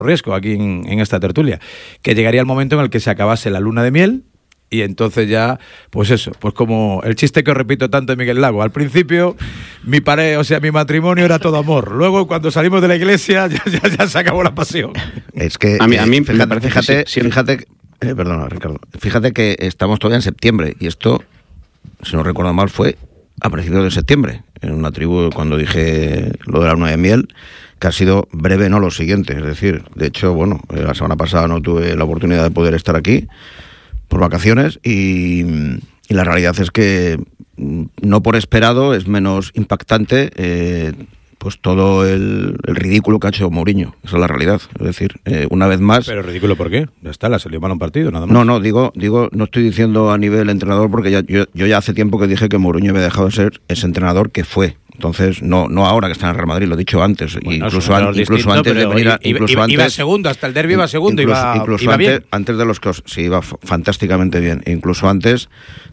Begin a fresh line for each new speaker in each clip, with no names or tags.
riesgo aquí en esta tertulia, que llegaría el momento en el que se acabase la luna de miel. Y entonces ya, pues eso, pues como el chiste que os repito tanto de Miguel Lago. Al principio, mi matrimonio era todo amor. Luego, cuando salimos de la iglesia, ya se acabó la pasión.
Es que,
a mí
fíjate, perdona, Ricardo, fíjate que estamos todavía en septiembre, y esto, si no recuerdo mal, fue a principios de septiembre, en una tribu, cuando dije lo de la luna de miel, que ha sido breve, no lo siguiente. Es decir, de hecho, bueno, la semana pasada no tuve la oportunidad de poder estar aquí, por vacaciones, y la realidad es que no por esperado es menos impactante pues todo el ridículo que ha hecho Mourinho. Esa es la realidad. Es decir, una vez más...
¿Pero ridículo por qué? Ya está, la salió mal un partido, nada más.
No, digo, no estoy diciendo a nivel entrenador, porque yo ya hace tiempo que dije que Mourinho había dejado de ser ese entrenador que fue. Entonces, no ahora que está en el Real Madrid, lo he dicho antes, bueno, incluso antes de venir
iba segundo, hasta el derbi iba segundo, iba bien.
Antes de los que sí, iba fantásticamente bien, incluso antes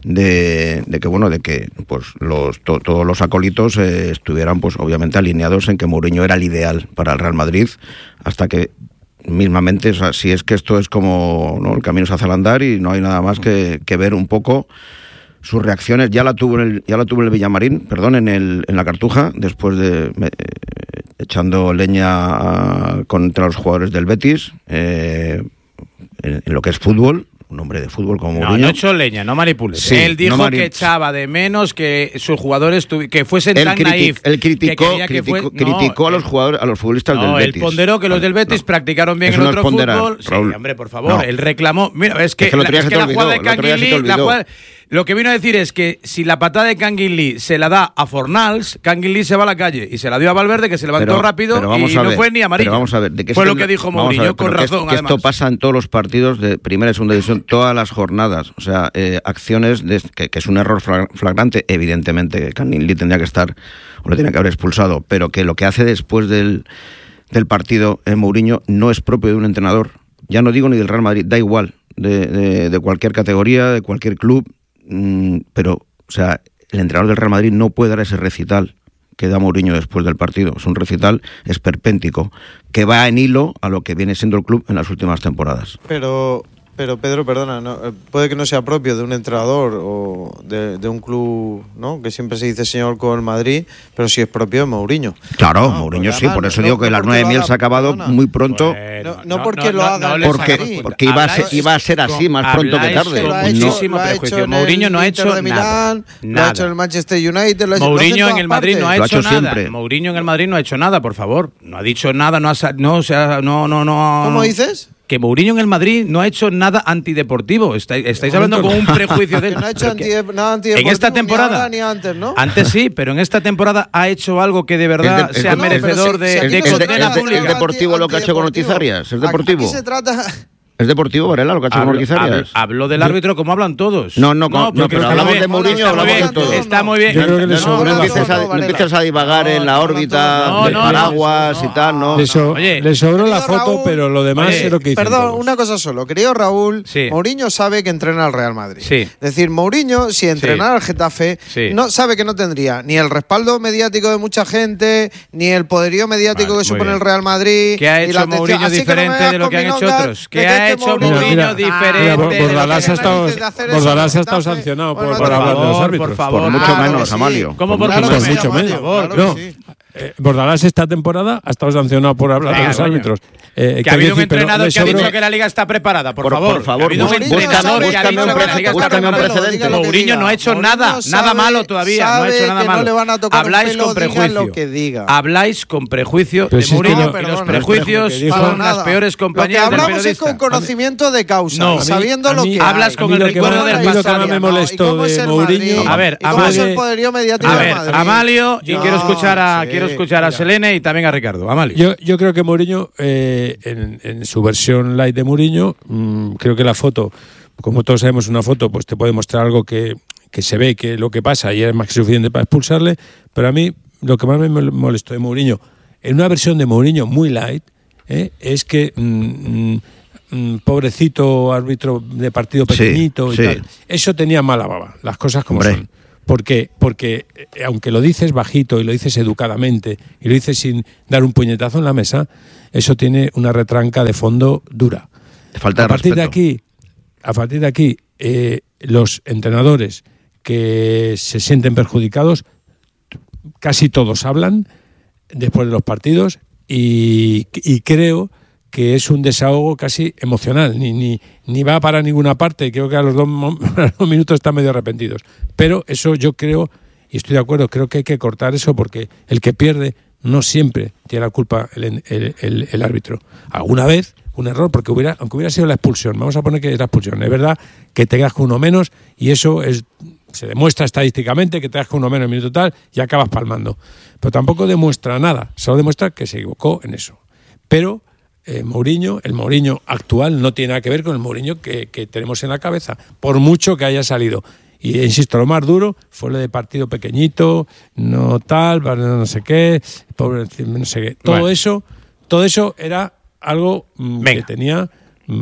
de que pues todos los acólitos estuvieran pues obviamente alineados en que Mourinho era el ideal para el Real Madrid, hasta que mismamente, o sea, si es que esto es como, ¿no?, el camino se hace al andar y no hay nada más que ver un poco sus reacciones. Ya la tuvo en el Villamarín, en la Cartuja, después de echando leña contra los jugadores del Betis, en lo que es fútbol. Un hombre de fútbol como Mourinho.
No echó leña, no manipules. Sí, él dijo que echaba de menos que sus jugadores que fuesen tan naif.
Él criticó a los jugadores, a los futbolistas del Betis.
Él ponderó que los del Betis practicaron bien en otro fútbol. Sí, hombre, por favor. Él reclamó. Mira, es que la jugada de Canguilí, lo que vino a decir es que si la patada de Canguilí se la da a Fornals, Canguilí se va a la calle, y se la dio a Valverde, que se levantó rápido y no fue ni amarillo.
Vamos a ver,
fue lo que dijo Mourinho, con razón,
además. Esto pasa en todos los partidos de primera y segunda división, todas las jornadas. O sea, acciones que es un error flagrante. Evidentemente, Canguilí tendría que estar, o lo tiene que haber expulsado, pero que lo que hace después del partido en Mourinho no es propio de un entrenador. Ya no digo ni del Real Madrid, da igual, de cualquier categoría, de cualquier club. Pero, o sea, el entrenador del Real Madrid no puede dar ese recital que da Mourinho después del partido. Es un recital esperpéntico que va en hilo a lo que viene siendo el club en las últimas temporadas.
Pero Pedro, perdona, puede que no sea propio de un entrenador o de un club, ¿no?, que siempre se dice señor con el Madrid, pero sí es propio de Mourinho.
Claro, Mourinho sí, por eso digo que la luna de miel se ha acabado muy pronto.
No porque lo haga,
porque iba a ser así más pronto que tarde.
Muchísimo prejuicio. Mourinho no ha hecho nada.
Lo ha hecho en el Manchester United.
Mourinho en el Madrid no ha hecho nada.
Siempre.
Mourinho en el Madrid no ha hecho nada, por favor. No ha dicho nada, no.
¿Cómo dices?
Que Mourinho en el Madrid no ha hecho nada antideportivo. Estáis hablando con un prejuicio de él.
No ha hecho nada antideportivo
en esta temporada,
ni ahora ni antes, ¿no?
Antes sí, pero en esta temporada ha hecho algo que de verdad sea merecedor de condena pública.
¿Es deportivo lo que ha hecho con Noticiarias? ¿Es deportivo?
Aquí se trata...
¿Es deportivo, Varela, lo que ha hecho con Noticiarias?
Habló del árbitro como hablan todos.
No, pero hablamos de Mourinho, hablamos de todo.
Está muy bien.
Yo creo que
no empieces a divagar en la órbita de paraguas y tal, ¿no?
Le sobró la foto, pero lo demás es lo que hizo.
Perdón, una cosa solo. Querido Raúl, Mourinho sabe que entrena al Real Madrid.
Sí.
Es decir, Mourinho, si entrenara al Getafe, no sabe que no tendría ni el respaldo mediático de mucha gente, ni el poderío mediático que supone el Real Madrid.
¿Qué ha hecho Mourinho diferente de lo que han hecho otros? ¿Qué ha hecho Mourinho diferente?
Bordalás ha estado sancionado por hablar de los árbitros.
Por favor.
Por mucho menos, Amalio.
¿Cómo por mucho menos?
No. Bordalás esta temporada ha estado sancionado por hablar de los árbitros.
Que ha habido un entrenador que ha dicho que la liga está preparada, por favor.
Búscame un precedente.
Mourinho no ha hecho nada malo todavía. No ha hecho nada malo. Habláis con prejuicio. Habláis con prejuicio de Mourinho, y los prejuicios son las peores compañías del periodista.
Es con conocimiento de causa, sabiendo lo que
hablas con el recuerdo del pasado.
A mí me molestó de Mourinho.
A ver, Amalio, y quiero escuchar a Selene y también a Ricardo. Amalio.
Yo creo que Mourinho, en su versión light de Mourinho, creo que la foto, como todos sabemos, una foto pues te puede mostrar algo que se ve que lo que pasa y es más que suficiente para expulsarle, pero a mí lo que más me molestó de Mourinho, en una versión de Mourinho muy light, es que pobrecito árbitro de partido pequeñito y tal. Eso tenía mala baba, las cosas como son. ¿Por qué? Porque aunque lo dices bajito y lo dices educadamente y lo dices sin dar un puñetazo en la mesa, eso tiene una retranca de fondo dura.
Falta de respeto.
A partir de aquí, los entrenadores que se sienten perjudicados, casi todos hablan después de los partidos y creo que es un desahogo casi emocional, ni va para ninguna parte. Creo que a los 2 minutos están medio arrepentidos. Pero eso yo creo, y estoy de acuerdo, creo que hay que cortar eso, porque el que pierde no siempre tiene la culpa el árbitro. Alguna vez un error, porque aunque hubiera sido la expulsión, vamos a poner que es la expulsión, es verdad que te quedas con uno menos y eso se demuestra estadísticamente que te quedas con uno menos en minuto tal y acabas palmando. Pero tampoco demuestra nada, solo demuestra que se equivocó en eso. Pero el Mourinho actual no tiene nada que ver con el Mourinho que tenemos en la cabeza, por mucho que haya salido. Y insisto, lo más duro fue lo de partido pequeñito, no tal, no sé qué, pobre, no sé qué. Todo eso era algo que tenía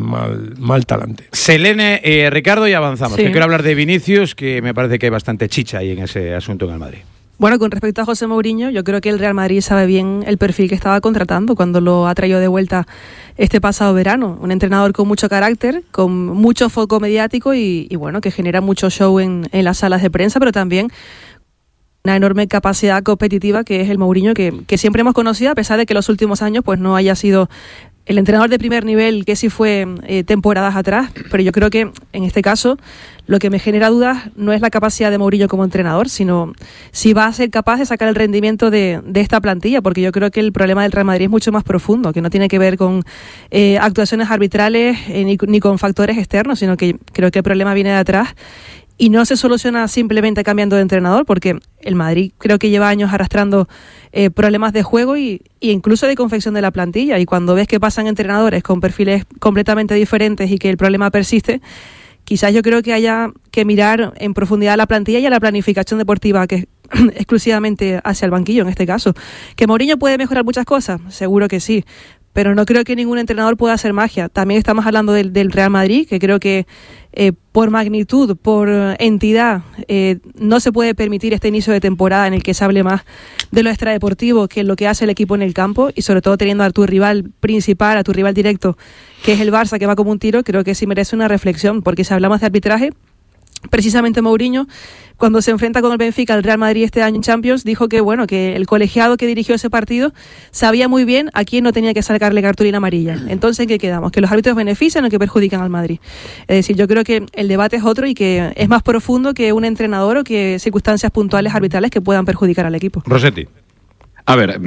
mal talante.
Selene, Ricardo, y avanzamos. Sí. Que quiero hablar de Vinicius, que me parece que hay bastante chicha ahí en ese asunto en el Madrid.
Bueno, con respecto a José Mourinho, yo creo que el Real Madrid sabe bien el perfil que estaba contratando cuando lo ha traído de vuelta este pasado verano. Un entrenador con mucho carácter, con mucho foco mediático y bueno, que genera mucho show en las salas de prensa, pero también una enorme capacidad competitiva, que es el Mourinho que siempre hemos conocido, a pesar de que en los últimos años pues no haya sido el entrenador de primer nivel que sí fue temporadas atrás. Pero yo creo que en este caso lo que me genera dudas no es la capacidad de Mourinho como entrenador, sino si va a ser capaz de sacar el rendimiento de esta plantilla, porque yo creo que el problema del Real Madrid es mucho más profundo, que no tiene que ver con actuaciones arbitrales ni con factores externos, sino que creo que el problema viene de atrás. Y no se soluciona simplemente cambiando de entrenador, porque el Madrid creo que lleva años arrastrando problemas de juego e incluso de confección de la plantilla. Y cuando ves que pasan entrenadores con perfiles completamente diferentes y que el problema persiste, quizás yo creo que haya que mirar en profundidad la plantilla y a la planificación deportiva, que es exclusivamente hacia el banquillo en este caso. ¿Que Mourinho puede mejorar muchas cosas? Seguro que sí. Pero no creo que ningún entrenador pueda hacer magia. También estamos hablando del Real Madrid, que creo que por magnitud, por entidad, no se puede permitir este inicio de temporada en el que se hable más de lo extradeportivo que lo que hace el equipo en el campo, y sobre todo teniendo a tu rival principal, a tu rival directo, que es el Barça, que va como un tiro. Creo que sí merece una reflexión, porque si hablamos de arbitraje, precisamente Mourinho, cuando se enfrenta con el Benfica al Real Madrid este año en Champions, dijo que bueno, que el colegiado que dirigió ese partido sabía muy bien a quién no tenía que sacarle cartulina amarilla. Entonces, ¿en qué quedamos? ¿Que los árbitros benefician o que perjudican al Madrid? Es decir, yo creo que el debate es otro y que es más profundo que un entrenador o que circunstancias puntuales arbitrales que puedan perjudicar al equipo.
Rossetti.
A ver,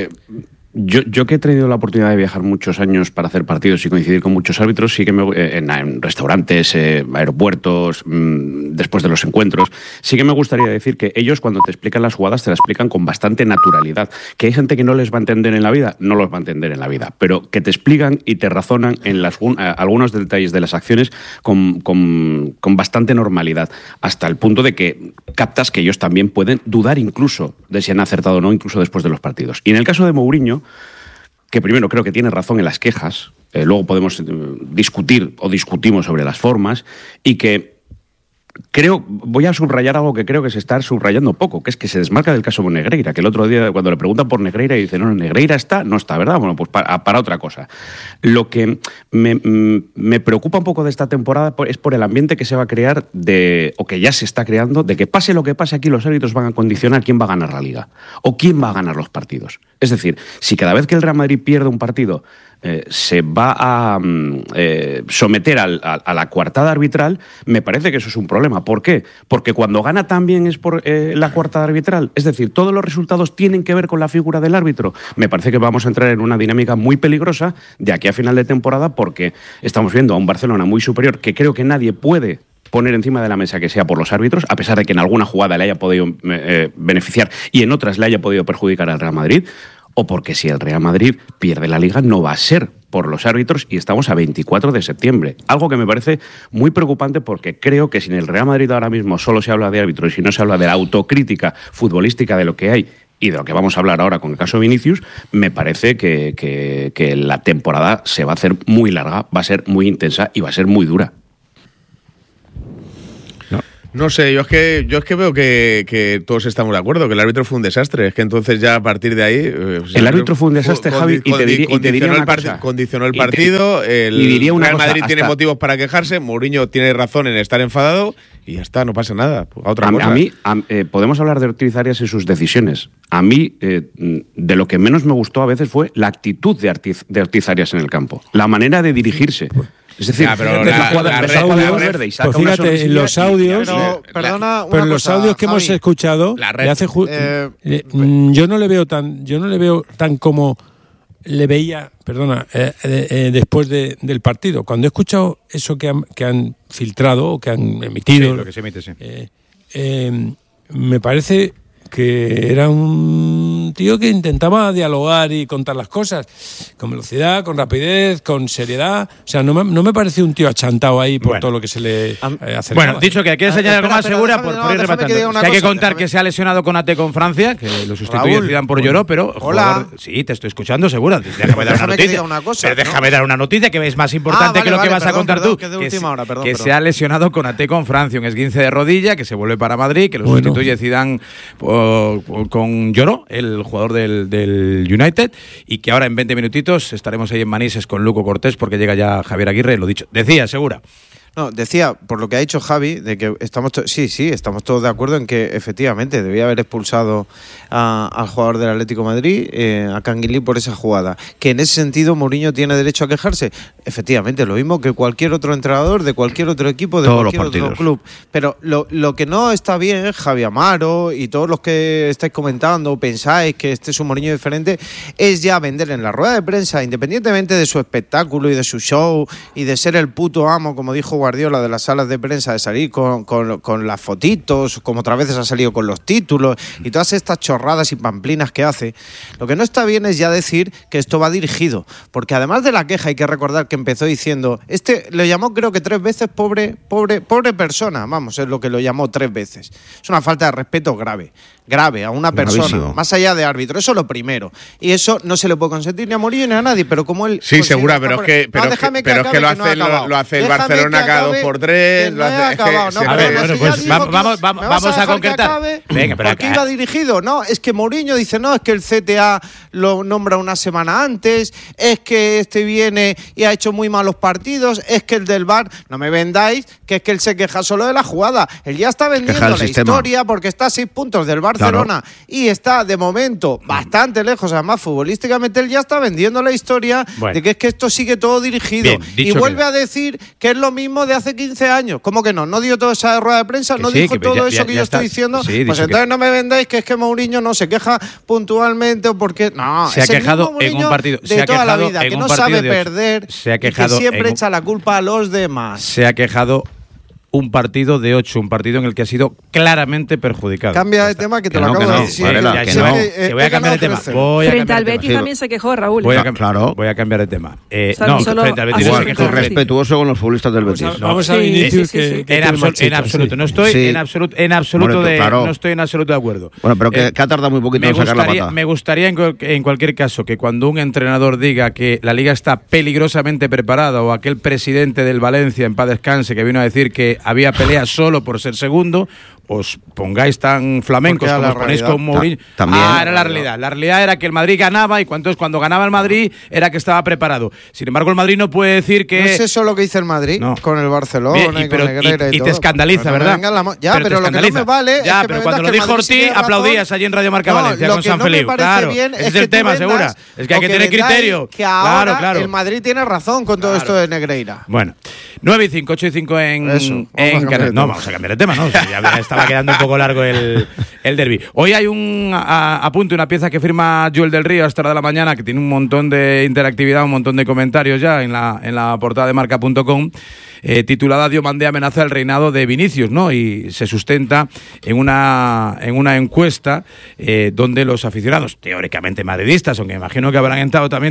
yo que he tenido la oportunidad de viajar muchos años para hacer partidos y coincidir con muchos árbitros, sí que en restaurantes, aeropuertos, después de los encuentros, sí que me gustaría decir que ellos, cuando te explican las jugadas, te las explican con bastante naturalidad. Que hay gente que no les va a entender en la vida, no los va a entender en la vida, pero que te explican y te razonan en algunos detalles de las acciones con bastante normalidad, hasta el punto de que captas que ellos también pueden dudar incluso de si han acertado o no, incluso después de los partidos. Y en el caso de Mourinho, que primero creo que tiene razón en las quejas, luego podemos discutimos sobre las formas, y que voy a subrayar algo que creo que se está subrayando poco, que es que se desmarca del caso de Negreira, que el otro día cuando le preguntan por Negreira dice, no, Negreira no está, ¿verdad? Bueno, pues para otra cosa. Lo que me preocupa un poco de esta temporada es por el ambiente que se va a crear, o que ya se está creando, de que pase lo que pase aquí, los árbitros van a condicionar quién va a ganar la Liga o quién va a ganar los partidos. Es decir, si cada vez que el Real Madrid pierde un partido se va a someter a la coartada arbitral, me parece que eso es un problema. ¿Por qué? Porque cuando gana también es por la coartada arbitral. Es decir, todos los resultados tienen que ver con la figura del árbitro. Me parece que vamos a entrar en una dinámica muy peligrosa de aquí a final de temporada, porque estamos viendo a un Barcelona muy superior, que creo que nadie puede poner encima de la mesa que sea por los árbitros, a pesar de que en alguna jugada le haya podido beneficiar y en otras le haya podido perjudicar al Real Madrid, o porque si el Real Madrid pierde la Liga no va a ser por los árbitros, y estamos a 24 de septiembre. Algo que me parece muy preocupante, porque creo que si en el Real Madrid ahora mismo solo se habla de árbitros y si no se habla de la autocrítica futbolística de lo que hay y de lo que vamos a hablar ahora con el caso Vinicius, me parece que la temporada se va a hacer muy larga, va a ser muy intensa y va a ser muy dura.
No sé, yo es que veo que todos estamos de acuerdo, que el árbitro fue un desastre. Es que entonces ya a partir de ahí...
el árbitro fue un desastre, Javi, y te diría una cosa.
Condicionó el partido, el Real Madrid tiene motivos para quejarse, Mourinho tiene razón en estar enfadado y ya está, no pasa nada. A
mí, podemos hablar de Ortiz Arias y sus decisiones. A mí, de lo que menos me gustó a veces fue la actitud de Ortiz Arias en el campo, la manera de dirigirse. Es decir,
fíjate, en los audios, pero en los audios que Javi, hemos escuchado, yo no le veo tan como le veía, después del partido. Cuando he escuchado eso que han filtrado o que han emitido,
lo que se emite, sí.
Me parece que era un tío que intentaba dialogar y contar las cosas con velocidad, con rapidez, con seriedad. O sea, no me pareció un tío achantado ahí por todo lo que se le acercaba.
Bueno, dicho que quieres añadir algo más, Segura, por ir rematando. Hay que contar que se ha lesionado Konate con Francia, que lo sustituye Zidane por Lloró, pero...
Hola.
Sí, te estoy escuchando, Segura. Déjame dar una noticia. Pero déjame dar una noticia que es más importante que lo que vas a contar tú. Que se ha lesionado Konate con Francia, un esguince de rodilla, que se vuelve para Madrid, que lo sustituye Zidane con Lloró, el jugador del United, y que ahora en 20 minutitos estaremos ahí en Manises con Luco Cortés porque llega ya Javier Aguirre, lo dicho. Decía, Segura.
No, decía, por lo que ha dicho Javi, de que estamos todos de acuerdo en que efectivamente debía haber expulsado al jugador del Atlético de Madrid, a Canguilí, por esa jugada. Que en ese sentido Mourinho tiene derecho a quejarse. Efectivamente, lo mismo que cualquier otro entrenador de cualquier otro equipo, de todos cualquier otro club. Pero lo que no está bien, Javi Amaro y todos los que estáis comentando, pensáis que este es un Mourinho diferente, es ya vender en la rueda de prensa, independientemente de su espectáculo y de su show y de ser el puto amo, como dijo Guardiola, de las salas de prensa, de salir con las fotitos, como otras veces ha salido con los títulos y todas estas chorradas y pamplinas que hace. Lo que no está bien es ya decir que esto va dirigido, porque además de la queja hay que recordar que empezó diciendo, lo llamó creo que 3 veces pobre persona, vamos, es lo que lo llamó 3 veces. Es una falta de respeto grave a una persona, gravísimo, más allá de árbitro, eso es lo primero, y eso no se le puede consentir ni a Mourinho ni a nadie, pero como él...
Sí, Segura, pero es que lo hace el Barcelona cada 2x3.
Vamos a concretar.
Venga, pero aquí iba dirigido, no, es que Mourinho dice, no, es que el CTA lo nombra una semana antes, es que este viene y ha hecho muy malos partidos, es que el del VAR, no me vendáis que es que él se queja solo de la jugada, él ya está vendiendo la historia porque está a 6 puntos del Barcelona, y está de momento bastante lejos, además futbolísticamente él ya está vendiendo la historia de que es que esto sigue todo dirigido. Bien, y vuelve a decir que es lo mismo de hace 15 años. ¿Cómo que no? ¿No dio toda esa rueda de prensa? ¿No dijo todo eso que yo estoy diciendo?
Sí,
pues entonces no me vendáis que es que Mourinho no se queja puntualmente o porque... No,
se ha quejado en un partido
de toda la vida, que no sabe perder, y que siempre echa la culpa a los demás.
Se ha quejado un partido de 8, un partido en el que ha sido claramente perjudicado.
Cambia de tema que te lo acabo de decir.
Que voy a cambiar de tema.
Frente al Betis también se quejó, Raúl.
Voy a cambiar de tema. Frente al Betis
no se quejó. Respetuoso con los futbolistas del Betis.
Vamos a Vinicius,
en absoluto. No estoy en absoluto de acuerdo.
Bueno, pero que ha tardado muy poquito en sacar la patada.
Me gustaría en cualquier caso que cuando un entrenador diga que la Liga está peligrosamente preparada, o aquel presidente del Valencia, en paz descanse, que vino a decir que había pelea solo por ser segundo, os pongáis tan flamencos como os ponéis con Mourinho. Era la realidad. La realidad era que el Madrid ganaba, y cuando ganaba el Madrid era que estaba preparado. Sin embargo, el Madrid no puede decir que...
No es eso lo que dice el Madrid con el Barcelona y con Negreira y todo.
Te escandaliza, ¿verdad?
Pero lo que no me vale...
Ya, pero cuando lo dijo Ortiz, aplaudías allí en Radio Marca Valencia con San Feliu. Claro, ese es el tema, Segura. Es que hay que tener criterio.
Que ahora el Madrid tiene razón con todo esto de Negreira.
Bueno, 9 y 5, 8 y 5 en Canarias. No, vamos a cambiar de tema, ¿no? Ya estaba quedando un poco largo el derbi. Hoy hay un apunte, una pieza que firma Joel del Río hasta la de la mañana, que tiene un montón de interactividad, un montón de comentarios ya en la portada de marca.com, titulada "Dio Mandé amenaza el reinado de Vinicius", ¿no? Y se sustenta en una encuesta donde los aficionados, teóricamente madridistas, aunque me imagino que habrán entrado también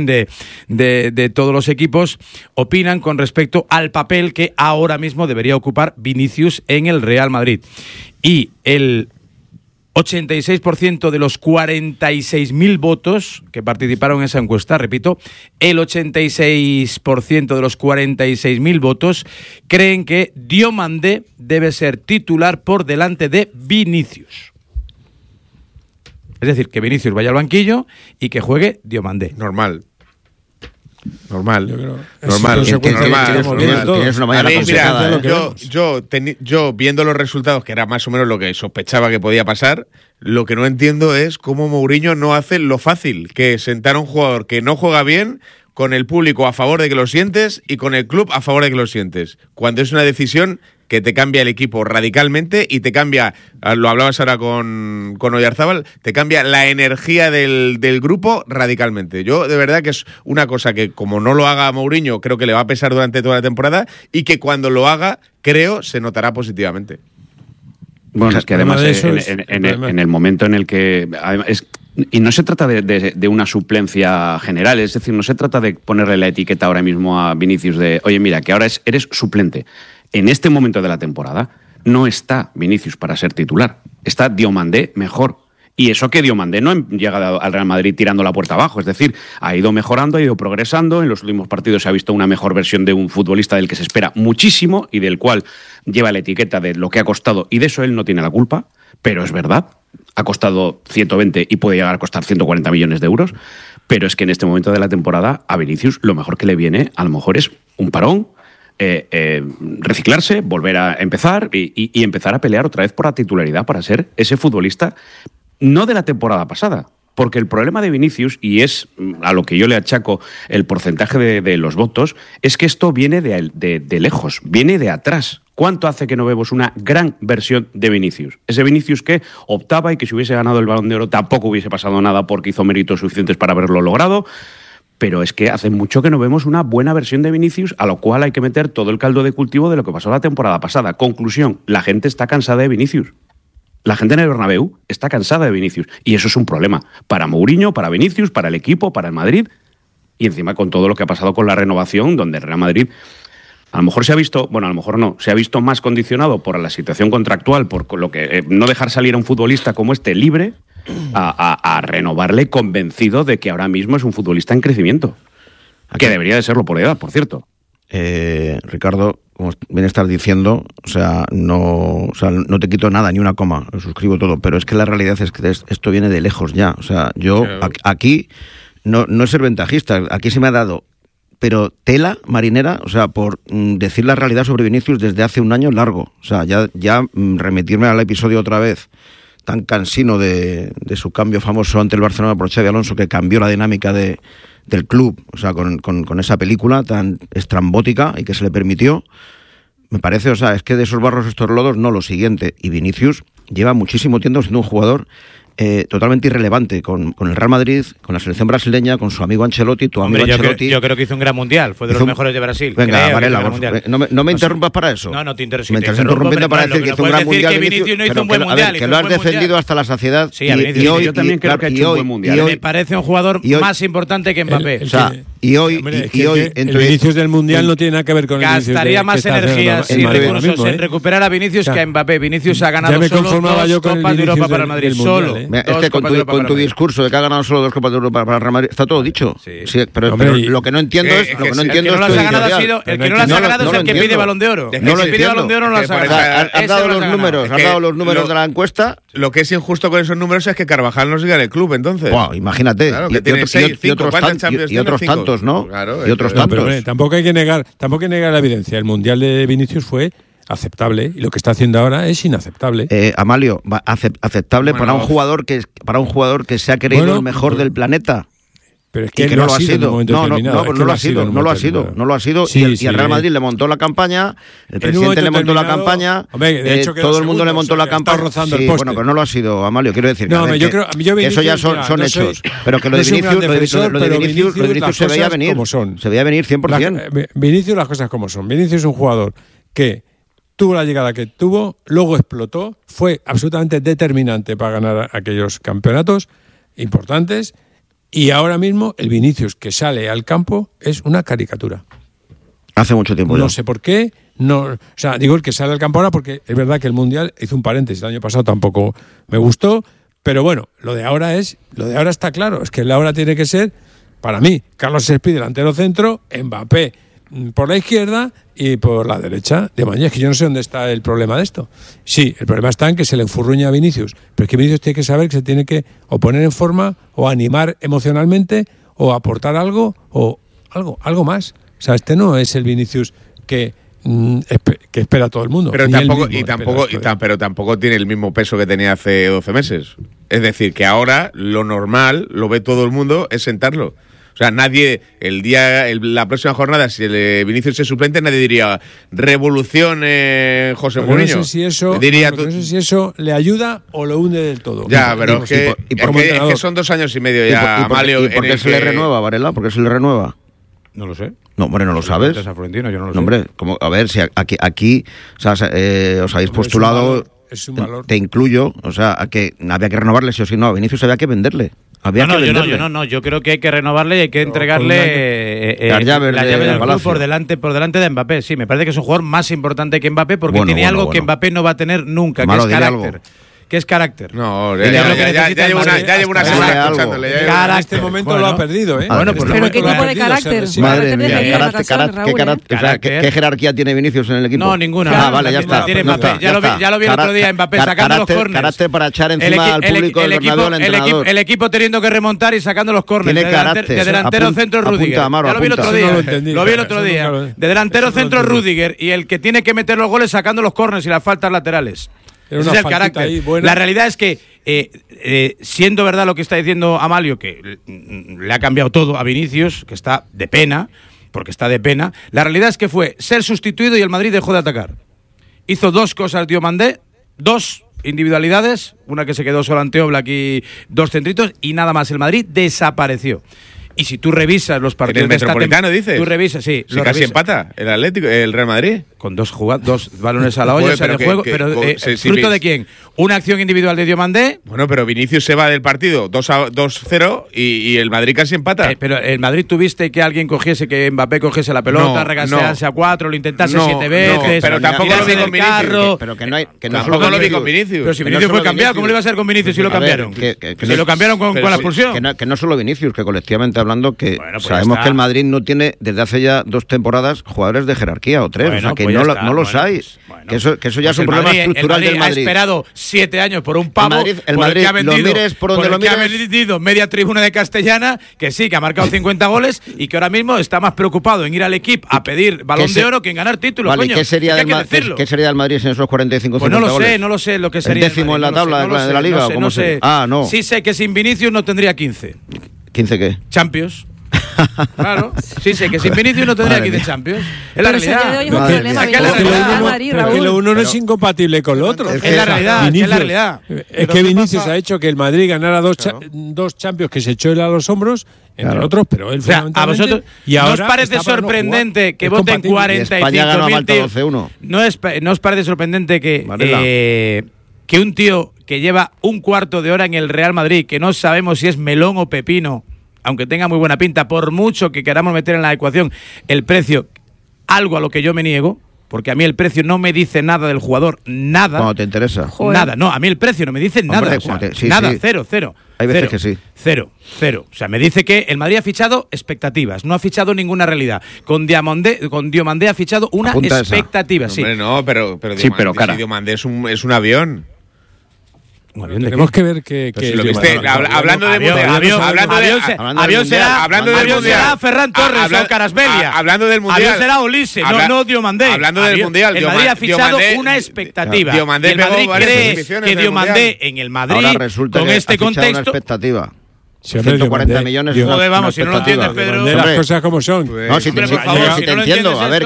de todos los equipos, opinan con respecto al papel que ahora mismo debería ocupar Vinicius en el Real Madrid. Y el 86% de los 46.000 votos que participaron en esa encuesta, repito, el 86% de los 46.000 votos creen que Diomandé debe ser titular por delante de Vinicius. Es decir, que Vinicius vaya al banquillo y que juegue Diomandé.
Normal. Yo viendo los resultados, que era más o menos lo que sospechaba que podía pasar, lo que no entiendo es cómo Mourinho no hace lo fácil, que es sentar a un jugador que no juega bien, con el público a favor de que lo sientes y con el club a favor de que lo sientes, cuando es una decisión que te cambia el equipo radicalmente y te cambia, lo hablabas ahora con Oyarzábal, te cambia la energía del grupo radicalmente. Yo, de verdad, que es una cosa que, como no lo haga Mourinho, creo que le va a pesar durante toda la temporada y que cuando lo haga, creo, se notará positivamente.
Bueno, es que además en el momento en el que... Y no se trata de una suplencia general, es decir, no se trata de ponerle la etiqueta ahora mismo a Vinicius de, oye, mira, que ahora eres suplente. En este momento de la temporada no está Vinicius para ser titular, está Diomandé mejor. Y eso que Diomandé no ha llegado al Real Madrid tirando la puerta abajo, es decir, ha ido mejorando, ha ido progresando, en los últimos partidos se ha visto una mejor versión de un futbolista del que se espera muchísimo y del cual lleva la etiqueta de lo que ha costado, y de eso él no tiene la culpa, pero es verdad, ha costado 120 y puede llegar a costar 140 millones de euros, pero es que en este momento de la temporada a Vinicius lo mejor que le viene a lo mejor es un parón, reciclarse, volver a empezar y empezar a pelear otra vez por la titularidad para ser ese futbolista, no de la temporada pasada, porque el problema de Vinicius, y es a lo que yo le achaco el porcentaje de los votos, es que esto viene de lejos, viene de atrás. ¿Cuánto hace que no vemos una gran versión de Vinicius? Ese Vinicius que optaba y que si hubiese ganado el Balón de Oro tampoco hubiese pasado nada porque hizo méritos suficientes para haberlo logrado. Pero es que hace mucho que no vemos una buena versión de Vinicius, a lo cual hay que meter todo el caldo de cultivo de lo que pasó la temporada pasada. Conclusión, la gente está cansada de Vinicius. La gente en el Bernabéu está cansada de Vinicius. Y eso es un problema para Mourinho, para Vinicius, para el equipo, para el Madrid. Y encima con todo lo que ha pasado con la renovación, donde el Real Madrid a lo mejor se ha visto, bueno, a lo mejor no, se ha visto más condicionado por la situación contractual, por lo que no dejar salir a un futbolista como este libre, a renovarle convencido de que ahora mismo es un futbolista en crecimiento. Que debería de serlo por edad, por cierto.
Ricardo, como bien estás diciendo, no te quito nada, ni una coma, lo suscribo todo, pero es que la realidad es que esto viene de lejos ya. O sea, yo aquí no es ser ventajista, aquí se me ha dado, pero tela marinera, o sea, por decir la realidad sobre Vinicius desde hace un año largo. O sea, ya remitirme al episodio otra vez tan cansino de su cambio famoso ante el Barcelona por Xabi Alonso, que cambió la dinámica del club, o sea, con esa película tan estrambótica y que se le permitió. Me parece, o sea, es que de esos barros estos lodos, no, lo siguiente. Y Vinicius lleva muchísimo tiempo siendo un jugador totalmente irrelevante con el Real Madrid, con la selección brasileña, con su amigo Ancelotti, Ancelotti.
Yo creo que hizo un gran mundial, fue de los mejores de Brasil.
Venga, Varela, no me interrumpas para eso.
No te interesa.
Me estás interrumpiendo para decir que hizo un gran mundial.
Que Vinicius no hizo un buen mundial.
Que lo has defendido hasta la saciedad.
Sí, y hoy
yo también creo que ha hecho un buen mundial.
Me parece un jugador más importante que Mbappé.
Y hoy
el Vinicius del mundial no tiene nada que ver con el Vinicius.
Gastaría más energías y recursos en recuperar a Vinicius que a Mbappé. Vinicius ha ganado solo 2 Copas de Europa para el Madrid. Solo.
Con tu discurso de que ha ganado solo 2 Copas de Europa para el Real Madrid, está todo dicho. Sí, pero lo que no entiendo es el que no las ha ganado
es el que pide Balón de Oro. El que pide Balón de Oro no las ha ganado.
Has dado los números de la encuesta.
Lo que es injusto con esos números es que Carvajal no siga en el club, entonces.
Imagínate. Y otros tantos, ¿no? Y otros tantos.
Tampoco hay que negar la evidencia. El mundial de Vinicius fue aceptable y lo que está haciendo ahora es inaceptable.
Amalio, aceptable para un jugador que se ha creído el mejor del planeta.
Pero es que no lo ha sido.
No lo ha sido. Y el Real Madrid le montó la campaña, el presidente le montó la campaña, todo el mundo le montó la campaña. Bueno, pero no lo ha sido, Amalio, quiero decir que eso ya son hechos. Pero que lo de Vinicius se veía venir. Se veía venir 100%.
Vinicius, las cosas como son. Vinicius es un jugador que tuvo la llegada que tuvo, luego explotó, fue absolutamente determinante para ganar aquellos campeonatos importantes. Y ahora mismo el Vinicius que sale al campo es una caricatura.
Hace mucho tiempo.
No sé por qué, no, o sea, digo el que sale al campo ahora, porque es verdad que el Mundial, hizo un paréntesis, el año pasado tampoco me gustó, pero bueno, lo de ahora está claro, es que el ahora tiene que ser, para mí, Carlos Espí, delantero centro, Mbappé por la izquierda y por la derecha de Mañez, que yo no sé dónde está el problema de esto. Sí, el problema está en que se le enfurruña a Vinicius, pero es que Vinicius tiene que saber que se tiene que o poner en forma, o animar emocionalmente, o aportar algo, o algo más. O sea, este no es el Vinicius que espera a todo el mundo.
Pero tampoco tiene el mismo peso que tenía hace 12 meses. Es decir, que ahora lo normal, lo ve todo el mundo, es sentarlo. O sea, nadie, la próxima jornada, si el Vinicius es suplente, nadie diría revolución José Mourinho.
No sé si eso le ayuda o lo hunde del todo.
Ya, pero es que son 2 años y medio ya, Amalio.
¿Y por qué se le renueva, Varela? ¿Por qué se le renueva?
No lo sé.
No, hombre, ¿no lo sabes?
Yo no lo sé.
Hombre, a ver, si aquí o sea, os habéis postulado,
es un valor.
Te incluyo, o sea, a que había que renovarle sí o sí. No, a Vinicius había que venderle.
Yo creo que hay que renovarle y hay que entregarle la llave del club por delante de Mbappé. Sí, me parece que es un jugador más importante que Mbappé porque tiene algo que Mbappé no va a tener nunca, que es carácter. ¿Qué es carácter?
No, ya llevo una semana escuchándole.
En este momento lo ha perdido, ¿eh?
Bueno, ¿pero qué tipo de carácter?
Madre mía, ¿qué jerarquía tiene Vinicius en el equipo?
No, ninguna.
Vale, ya está.
Ya lo vi el otro día Mbappé sacando los córners.
Carácter para echar encima al público del Bernabéu al entrenador.
El equipo teniendo que remontar y sacando los córners. De delantero centro Rüdiger. Ya lo vi el otro día. Lo vi el otro día. De delantero centro Rüdiger y el que tiene que meter los goles sacando los córners y las faltas laterales. Ese es el carácter. La realidad es que, siendo verdad lo que está diciendo Amalio, que le ha cambiado todo a Vinicius, que está de pena, porque está de pena, la realidad es que fue ser sustituido y el Madrid dejó de atacar. Hizo 2 cosas Diomandé, 2 individualidades, una que se quedó solo ante Oblak y 2 centritos, y nada más. El Madrid desapareció. Y si tú revisas los partidos
en el Metropolitano, dices.
Tú revisas, sí.
Si casi empata el Real Madrid.
Con 2 balones a la olla, de juego. ¿Fruto de quién? Una acción individual de Diomandé.
Bueno, pero Vinicius se va del partido 2-0 y el Madrid casi empata.
Pero el Madrid tuviste que alguien que Mbappé cogiese la pelota, regasease a 4, lo intentase 7 veces.
Pero tampoco lo vi con Vinicius.
Pero que no
tampoco lo vi con Vinicius.
Pero si Vinicius fue cambiado, ¿cómo le iba a ser con Vinicius si lo cambiaron? Si lo cambiaron con la expulsión.
Que no solo Vinicius, que colectivamente hablando, que sabemos que el Madrid no tiene desde hace ya 2 temporadas jugadores de jerarquía o 3, o sea que no los hay. Que eso ya es un problema estructural del Madrid.
Ha esperado 7 años por un pavo.
El Madrid lo mires por donde lo mires.
Que ha vendido media tribuna de Castellana, que sí, que ha marcado 50 goles y que ahora mismo está más preocupado en ir al equipo a pedir Balón de Oro que en ganar títulos.
Vale, ¿qué sería del Madrid sin esos 45
pues no lo sé lo que sería.
¿El décimo en la tabla de la Liga?
No sé. No. Sí sé que sin Vinicius no tendría 15.
¿15 qué?
Champions. Claro, sí sé que sin Vinicius no tendría 15 Champions. Es la
realidad. Que lo uno no es incompatible con lo otro.
Es la realidad.
Es que Vinicius ha hecho que el Madrid ganara 2 Champions que se echó él a los hombros, entre otros, pero él
a vosotros ¿no os parece sorprendente que voten 45.000 tíos? ¿No os parece sorprendente que un tío que lleva un cuarto de hora en el Real Madrid, que no sabemos si es melón o pepino, aunque tenga muy buena pinta, por mucho que queramos meter en la ecuación el precio, algo a lo que yo me niego, porque a mí el precio no me dice nada del jugador, nada.
Cuando te interesa.
Joder. Nada, no, a mí el precio no me dice nada. Nada, cero.
Hay veces que sí.
Cero. O sea, me dice que el Madrid ha fichado expectativas, no ha fichado ninguna realidad. Con Diomandé ha fichado una expectativa, sí.
Hombre, no, pero Diomandé es un avión.
Tenemos que ver que
hablando de
avión será Ferran Torres o Carasbelia.
Hablando del Mundial.
Avión será Olise, no Diomandé.
Hablando del Mundial.
El Madrid ha fichado una expectativa. El Madrid cree que Diomandé en el Madrid, con este contexto,
una expectativa.
140
millones.
Joder, vamos, si no lo entiendes, Pedro.
Las cosas como son.
No, si te entiendo. A ver,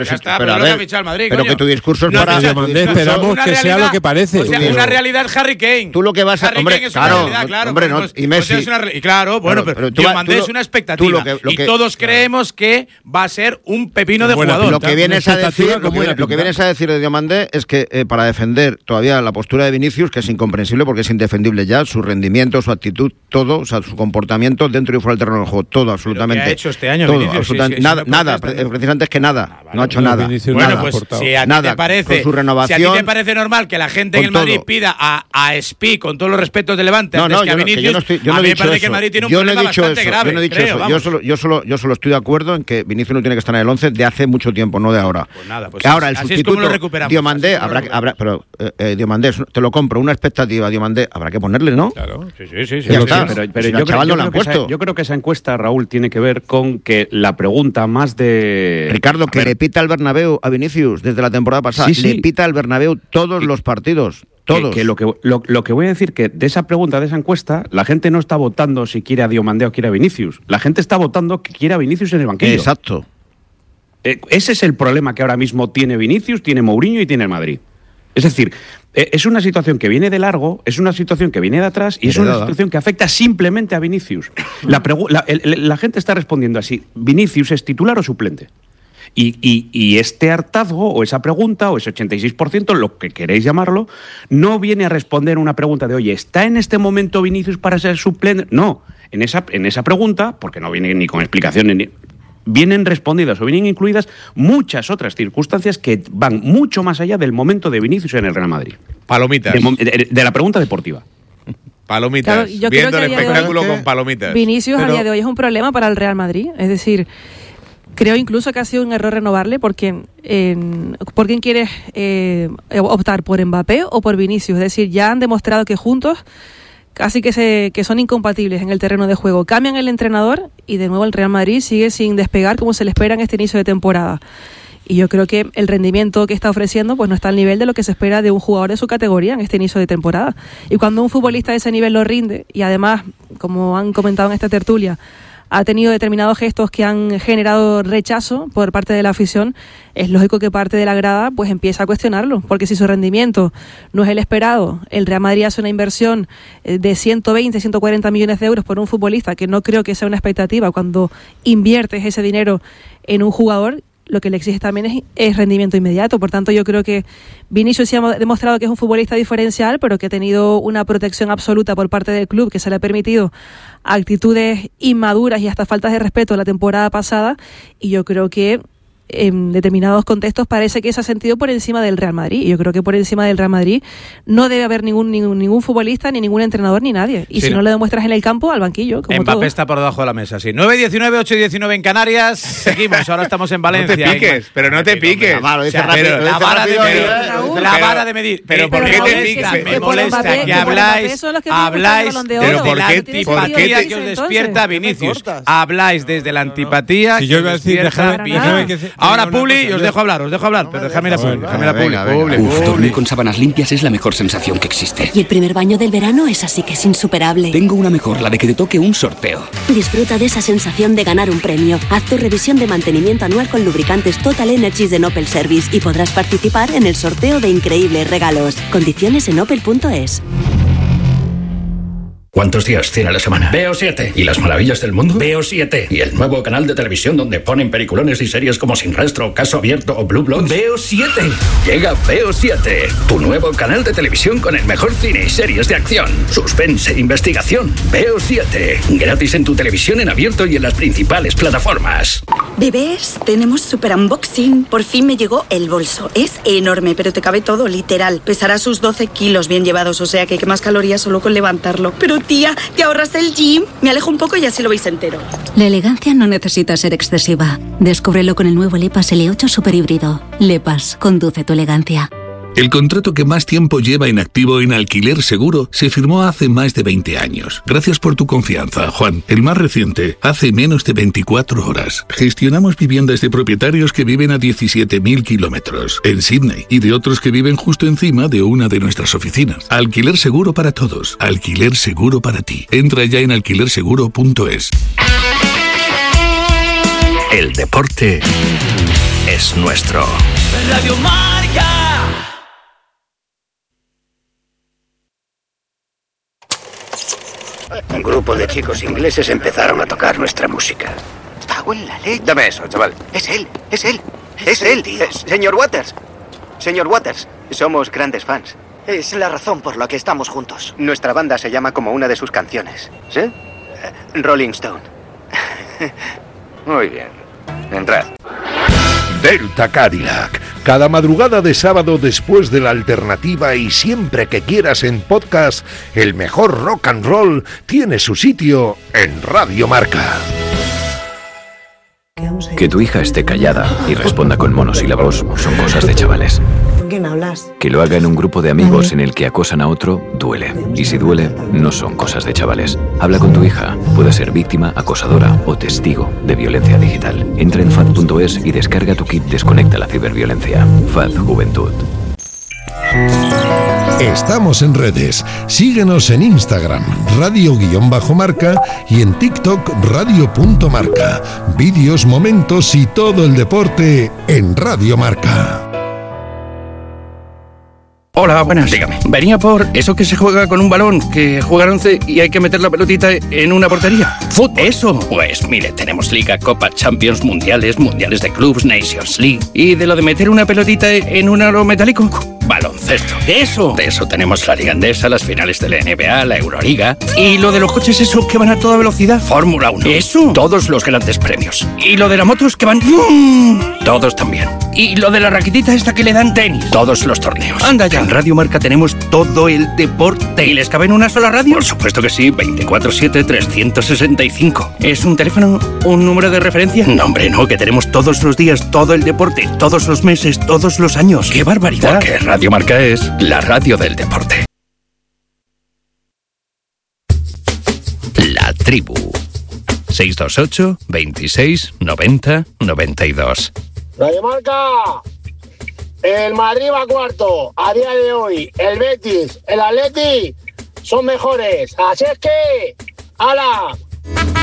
pero que tu discurso es para.
Esperamos que sea lo que parece.
O sea, una realidad es Harry Kane.
Tú lo que vas a. Hombre, claro. Y Messi.
Y claro, bueno, pero Diomandé es una expectativa. Y todos creemos que va a ser un pepino de jugador.
Lo que vienes a decir de Diomandé es que para defender todavía la postura de Vinicius, que es incomprensible porque es indefendible ya, su rendimiento, su actitud, todo, o sea, su comportamiento dentro y fuera del terreno de juego, todo, absolutamente.
¿Qué ha hecho este año?
Todo,
Vinicius,
absolutamente, nada, precisamente es que nada, no ha hecho nada.
Bueno, pues si a ti te parece,
con su renovación,
si a ti te parece normal que la gente en el Madrid pida a Espi, con todos los respetos del Levante, antes que a Vinicius,
yo no he dicho eso.
Que el Madrid tiene un problema bastante grave.
Yo no he dicho eso. Yo solo estoy de acuerdo en que Vinicius no tiene que estar en el 11 de hace mucho tiempo, no de ahora.
Pues nada, pues
ahora el
así
sustituto,
es como lo recuperamos.
Diomandé, pero Diomandé, te lo compro, una expectativa, Diomandé, habrá que ponerle, ¿no?
Claro,
sí.
Ya está.
Pero yo creo que esa encuesta, Raúl, tiene que ver con que la pregunta más de...
Ricardo, que le pita el Bernabéu a Vinicius desde la temporada pasada.
Sí.
Le pita el Bernabéu todos los partidos. Todos.
Que lo que voy a decir, que de esa pregunta, de esa encuesta, la gente no está votando si quiere a Diomandé o quiere a Vinicius. La gente está votando que quiere a Vinicius en el banquillo.
Exacto.
Ese es el problema que ahora mismo tiene Vinicius, tiene Mourinho y tiene el Madrid. Es decir, es una situación que viene de largo, es una situación que viene de atrás y es una situación que afecta simplemente a Vinicius. La gente está respondiendo así: ¿Vinicius es titular o suplente? Y este hartazgo, o esa pregunta, o ese 86%, lo que queréis llamarlo, no viene a responder una pregunta de, oye, ¿está en este momento Vinicius para ser suplente? No, en esa pregunta, porque no viene ni con explicaciones, vienen respondidas o vienen incluidas muchas otras circunstancias que van mucho más allá del momento de Vinicius en el Real Madrid.
Palomitas.
De la pregunta deportiva.
Palomitas.
Claro,
viendo el espectáculo con palomitas.
Vinicius a día de hoy es un problema para el Real Madrid. Es decir, creo incluso que ha sido un error renovarle porque ¿por quién quieres optar? ¿Por Mbappé o por Vinicius? Es decir, ya han demostrado que juntos casi que son incompatibles en el terreno de juego. Cambian el entrenador y de nuevo el Real Madrid sigue sin despegar como se le espera en este inicio de temporada. Y yo creo que el rendimiento que está ofreciendo pues no está al nivel de lo que se espera de un jugador de su categoría en este inicio de temporada. Y cuando un futbolista de ese nivel lo rinde, y además, como han comentado en esta tertulia, ha tenido determinados gestos que han generado rechazo por parte de la afición, es lógico que parte de la grada pues empieza a cuestionarlo, porque si su rendimiento no es el esperado, el Real Madrid hace una inversión de 120, 140 millones de euros por un futbolista, que no creo que sea una expectativa cuando inviertes ese dinero en un jugador, lo que le exige también es rendimiento inmediato. Por tanto, yo creo que Vinicius sí ha demostrado que es un futbolista diferencial, pero que ha tenido una protección absoluta por parte del club, que se le ha permitido actitudes inmaduras y hasta faltas de respeto la temporada pasada, y yo creo que en determinados contextos parece que se ha sentido por encima del Real Madrid, y yo creo que por encima del Real Madrid no debe haber ningún futbolista, ni ningún entrenador, ni nadie, y si no lo demuestras en el campo, al banquillo, como
Mbappé
todo.
Está por debajo de la mesa, sí. 9-19, 8-19 en Canarias, seguimos, ahora estamos en Valencia.
No te piques, pero no te piques.
La vara de medir.
Pero ¿por qué te piques?
Me molesta que habláis
pero ¿por qué
antipatía que os despierta Vinicius? Habláis desde la antipatía.
Si yo iba a decir,
ahora, Publi, os dejo hablar, pero déjame la Publi.
Dormir con sábanas limpias es la mejor sensación que existe.
Y el primer baño del verano es así que es insuperable.
Tengo una mejor, la de que te toque un sorteo.
Disfruta de esa sensación de ganar un premio. Haz tu revisión de mantenimiento anual con lubricantes Total Energies de Opel Service y podrás participar en el sorteo de increíbles regalos. Condiciones en opel.es.
¿Cuántos días tiene la semana? Veo 7. ¿Y las maravillas del mundo? Veo 7. ¿Y el nuevo canal de televisión donde ponen peliculones y series como Sin Rastro, Caso Abierto o Blue Bloods? Veo 7. Llega Veo 7, tu nuevo canal de televisión con el mejor cine y series de acción, suspense e investigación. Veo 7. Gratis en tu televisión en abierto y en las principales plataformas.
Bebés, tenemos super unboxing. Por fin me llegó el bolso. Es enorme, pero te cabe todo, literal. Pesará sus 12 kilos bien llevados, o sea que quemas calorías solo con levantarlo. Pero tía, ¿te ahorras el gym? Me alejo un poco y así lo veis entero.
La elegancia no necesita ser excesiva. Descúbrelo con el nuevo Lepas L8 Super Híbrido. Lepas, conduce tu elegancia.
El contrato que más tiempo lleva en activo en Alquiler Seguro se firmó hace más de 20 años. Gracias por tu confianza, Juan. El más reciente, hace menos de 24 horas. Gestionamos viviendas de propietarios que viven a 17.000 kilómetros en Sydney y de otros que viven justo encima de una de nuestras oficinas. Alquiler Seguro para todos. Alquiler Seguro para ti. Entra ya en alquilerseguro.es.
El deporte es nuestro.
Radio Marca.
Un grupo de chicos ingleses empezaron a tocar nuestra música.
¡Cago en la leche!
Dame eso, chaval.
Es él, tío.
Señor Waters, somos grandes fans.
Es la razón por la que estamos juntos.
Nuestra banda se llama como una de sus canciones. ¿Sí?
Rolling Stone. Muy bien. Entrad.
Delta Cadillac. Cada madrugada de sábado después de la alternativa y siempre que quieras en podcast, el mejor rock and roll tiene su sitio en Radio Marca.
Que tu hija esté callada y responda con monosílabos son cosas de chavales.
¿Con quién hablas?
Que lo haga en un grupo de amigos en el que acosan a otro, duele. Y si duele, no son cosas de chavales. Habla con tu hija. Puede ser víctima, acosadora o testigo de violencia digital. Entra en FAD.es y descarga tu kit Desconecta la ciberviolencia. FAD Juventud.
Estamos en redes. Síguenos en Instagram, radio_marca, y en TikTok, radio.marca. Vídeos, momentos y todo el deporte en Radio Marca.
Hola, buenas. Dígame. Venía por eso que se juega con un balón, que juegan 11 y hay que meter la pelotita en una portería. ¿Fútbol? Eso. Pues mire, tenemos Liga, Copa, Champions, Mundiales de clubs, Nations League. Y de lo de meter una pelotita en un aro metálico, baloncesto. ¡Eso! De eso tenemos la Liga Endesa, las finales de la NBA, la Euroliga. Y lo de los coches esos que van a toda velocidad, Fórmula 1. ¡Eso! Todos los grandes premios. Y lo de las motos que van... Todos también. Y lo de la raquetita esta que le dan tenis. Todos los torneos. Anda ya. En Radio Marca tenemos todo el deporte. ¿Y les cabe en una sola radio? Por supuesto que sí, 24/7, 365. ¿Es un teléfono? ¿Un número de referencia? No, hombre, no, que tenemos todos los días, todo el deporte, todos los meses, todos los años. ¡Qué barbaridad! Porque Radio Marca es la radio del deporte. La Tribu. 628 26 90 92.
Radio Marca. El Madrid va cuarto. A día de hoy, el Betis, el Atleti son mejores. Así es que, ¡hala!